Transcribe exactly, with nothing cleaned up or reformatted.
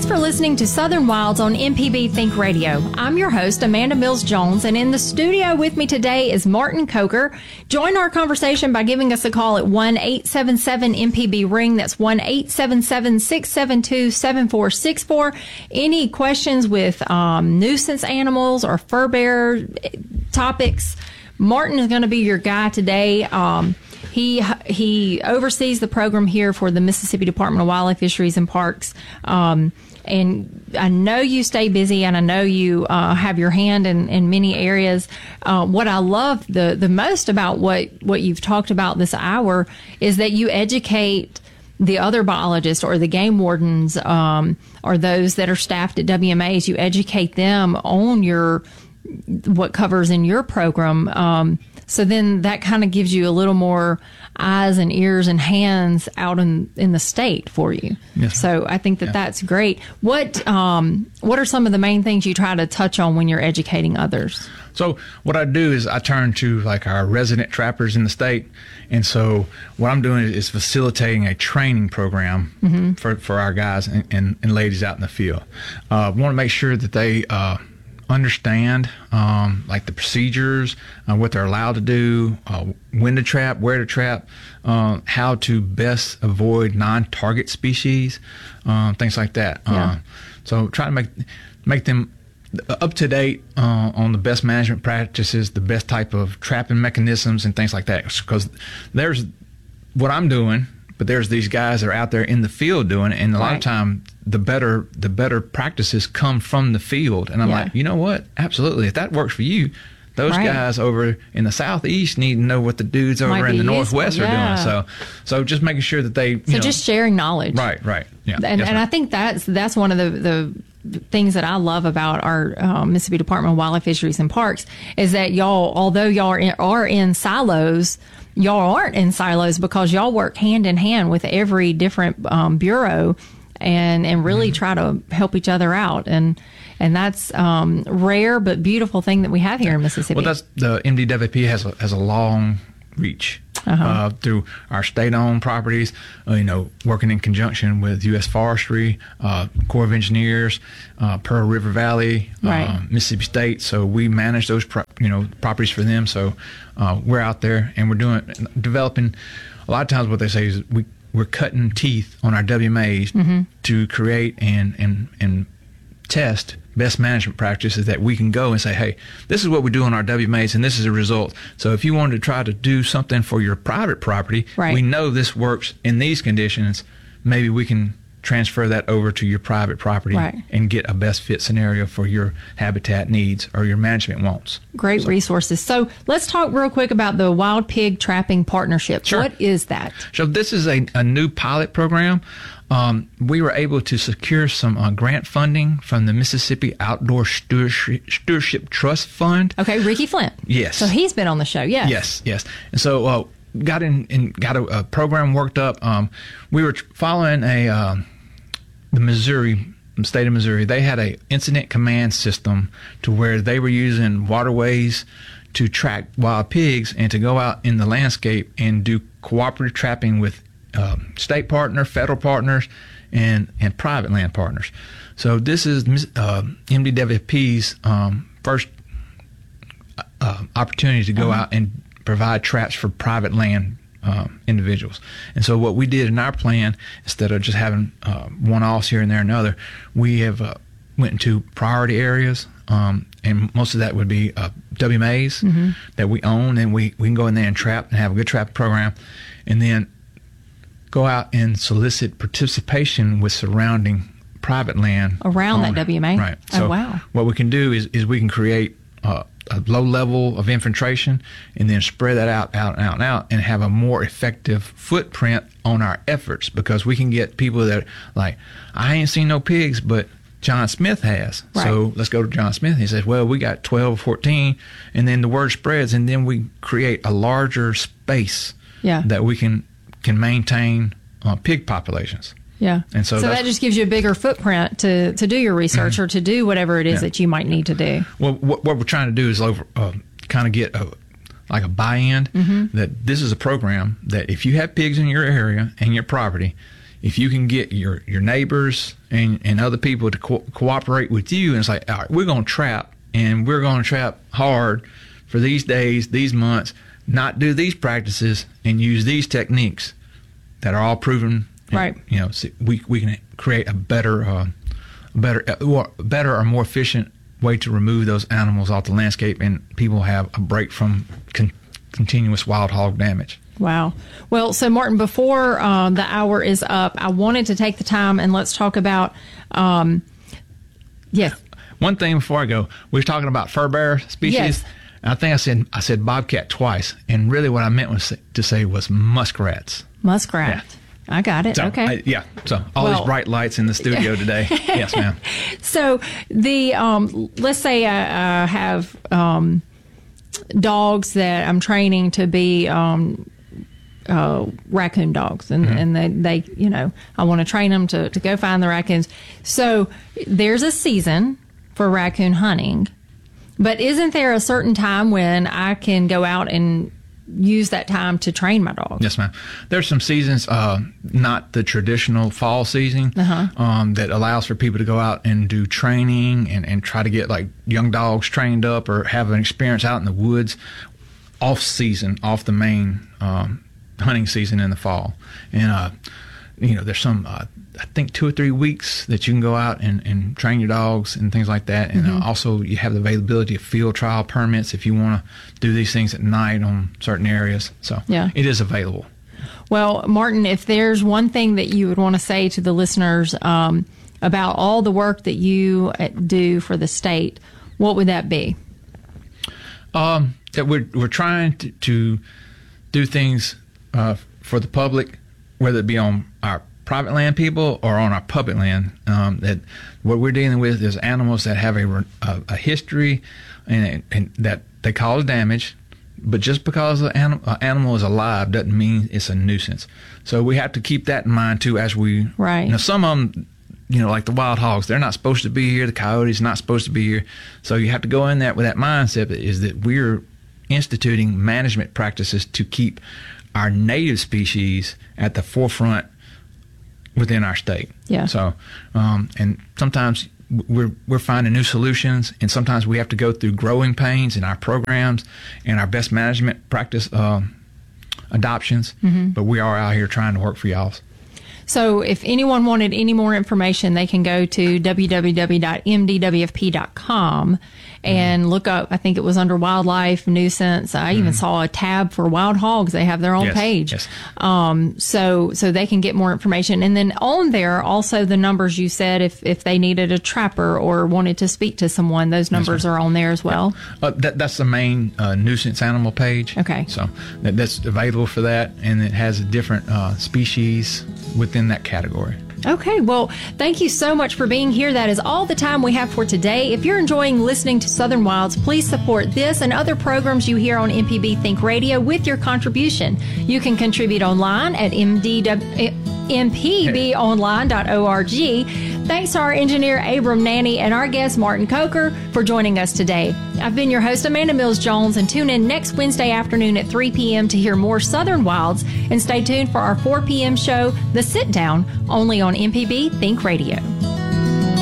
for listening to Southern Wilds on M P B Think Radio. I'm your host, Amanda Mills-Jones, and in the studio with me today is Martin Coker. Join our conversation by giving us a call at one eight seven seven M P B ring. That's one eight seven seven, six seven two, seven four six four. Any questions with um, nuisance animals or fur bear topics, Martin is going to be your guy today. Um, He he oversees the program here for the Mississippi Department of Wildlife, Fisheries, and Parks. Um, and I know you stay busy, and I know you uh, have your hand in, in many areas. Uh, what I love the, the most about what, what you've talked about this hour is that you educate the other biologists or the game wardens um, or those that are staffed at W M As. You educate them on your what covers in your program. Um, So then that kind of gives you a little more eyes and ears and hands out in, in the state for you. Yes, so I think that yeah. that's great. What um, what are some of the main things you try to touch on when you're educating others? So what I do is I turn to like our resident trappers in the state. And so what I'm doing is facilitating a training program mm-hmm. for, for our guys and, and, and ladies out in the field. I uh, want to make sure that they uh, understand um, like the procedures, uh, what they're allowed to do, uh, when to trap, where to trap, uh, how to best avoid non-target species, uh, things like that. Yeah. Uh, so try to make make them up to date uh, on the best management practices, the best type of trapping mechanisms, and things like that. Because there's what I'm doing, but there's these guys that are out there in the field doing it, and a right. lot of time the better the better practices come from the field. And I'm yeah. like, you know what? Absolutely, if that works for you, those right. guys over in the southeast need to know what the dudes over Might in the northwest useful, yeah. are doing. So, so just making sure that they. You so know, just sharing knowledge. Right, right, yeah. And, yes, and I think that's that's one of the the things that I love about our uh, Mississippi Department of Wildlife, Fisheries, and Parks is that y'all, although y'all are in, are in silos, y'all aren't in silos because y'all work hand in hand with every different um, bureau. And and really mm-hmm. try to help each other out, and and that's um, rare but beautiful thing that we have here in Mississippi. Well, that's the M D W P has a, has a long reach uh-huh. uh, through our state-owned properties. Uh, you know, working in conjunction with U S Forestry, uh, Corps of Engineers, uh, Pearl River Valley, right. uh, Mississippi State. So we manage those pro- you know properties for them. So uh, we're out there and we're doing developing. A lot of times, what they say is we. We're cutting teeth on our W M As mm-hmm. to create and, and and test best management practices that we can go and say, hey, this is what we do on our W M As, and this is the result. So if you wanted to try to do something for your private property, right. we know this works in these conditions. Maybe we can transfer that over to your private property right. and get a best fit scenario for your habitat needs or your management wants. Great so. resources. So let's talk real quick about the Wild Pig Trapping Partnership. Sure. What is that? So this is a, a new pilot program. Um, we were able to secure some uh, grant funding from the Mississippi Outdoor Stewardship, Stewardship Trust Fund. Okay, Ricky Flint. Yes. So he's been on the show, yes. Yes, yes. And so uh, got in and got a, a program worked up. Um, we were following a uh, the Missouri state of Missouri. They had a incident command system to where they were using waterways to track wild pigs and to go out in the landscape and do cooperative trapping with uh, state partner, federal partners, and and private land partners. So this is uh, M D W P's um, first uh, opportunity to go uh-huh. out and provide traps for private land Um, individuals. And so what we did in our plan, instead of just having uh, one-offs here and there and another, we have uh, went into priority areas, um, and most of that would be uh, W M As mm-hmm. that we own, and we, we can go in there and trap and have a good trap program, and then go out and solicit participation with surrounding private land around owner. that W M A. Right. So oh, wow. what we can do is, is we can create uh, a low level of infiltration and then spread that out, out, out, and out, and have a more effective footprint on our efforts, because we can get people that like, I ain't seen no pigs, but John Smith has. Right. So let's go to John Smith. He says, well, we got twelve, fourteen, and then the word spreads, and then we create a larger space yeah. that we can, can maintain uh, pig populations. Yeah. And so, so that just gives you a bigger footprint to, to do your research mm-hmm. or to do whatever it is yeah. that you might need to do. Well, what, what we're trying to do is over, uh, kind of get a, like a buy-in mm-hmm. that this is a program that if you have pigs in your area and your property, if you can get your, your neighbors and, and other people to co- cooperate with you, and it's like, all right, we're going to trap, and we're going to trap hard for these days, these months, not do these practices, and use these techniques that are all proven. Right. And, you know, we we can create a better, uh, better, uh, better or more efficient way to remove those animals off the landscape, and people have a break from con- continuous wild hog damage. Wow. Well, so Martin, before uh, the hour is up, I wanted to take the time and let's talk about, um, yes. One thing before I go, we were talking about fur bear species. Yes. And I think I said I said bobcat twice, and really what I meant was to say was muskrats. Muskrat. Yeah. I got it. So, okay. I, yeah. So all well, these bright lights in the studio today. Yes, ma'am. So the um, let's say I, I have um, dogs that I'm training to be um, uh, raccoon dogs, and, mm-hmm. and they, they, you know, I want to train them to, to go find the raccoons. So there's a season for raccoon hunting, but isn't there a certain time when I can go out and use that time to train my dog? Yes, ma'am. There's some seasons, uh, not the traditional fall season, uh-huh. um, that allows for people to go out and do training and, and try to get like young dogs trained up or have an experience out in the woods off season, off the main um, hunting season in the fall. And, uh, you know, there's some, uh, I think two or three weeks that you can go out and, and train your dogs and things like that. And mm-hmm. uh, also you have the availability of field trial permits if you want to do these things at night on certain areas. So yeah. It is available. Well, Martin, if there's one thing that you would want to say to the listeners um, about all the work that you do for the state, what would that be? Um, that we're, we're trying to, to do things uh, for the public, whether it be on our private land people or on our public land. Um, that what we're dealing with is animals that have a, a, a history and, and that they cause damage, but just because an anim, animal is alive doesn't mean it's a nuisance. So we have to keep that in mind too as we, right. you know, some of them, you know, like the wild hogs, they're not supposed to be here. The coyotes not supposed to be here. So you have to go in that with that mindset is that we're instituting management practices to keep our native species at the forefront within our state. Yeah. So, um, and sometimes we're we're finding new solutions, and sometimes we have to go through growing pains in our programs and our best management practice uh, adoptions. Mm-hmm. But we are out here trying to work for y'all. So if anyone wanted any more information, they can go to w w w dot m d w f p dot com and mm-hmm. look up, I think it was under wildlife nuisance. I mm-hmm. even saw a tab for wild hogs. They have their own yes, page. Yes. Um, so, so they can get more information. And then on there, also the numbers you said, if, if they needed a trapper or wanted to speak to someone, those numbers are on there as well. Yeah. Uh, that, that's the main uh, nuisance animal page. Okay. So that, that's available for that. And it has a different uh, species within that category. Okay, well, thank you so much for being here. That is all the time we have for today. If you're enjoying listening to Southern Wilds, please support this and other programs you hear on M P B Think Radio with your contribution. You can contribute online at m d w m p b online dot org. Thanks to our engineer, Abram Nanny, and our guest, Martin Coker, for joining us today. I've been your host, Amanda Mills-Jones, and tune in next Wednesday afternoon at three p.m. to hear more Southern Wilds, and stay tuned for our four p.m. show, The Sit Down, only on M P B Think Radio.